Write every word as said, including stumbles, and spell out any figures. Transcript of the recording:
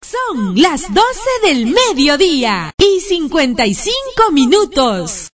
Son las doce del mediodía y cincuenta y cinco minutos.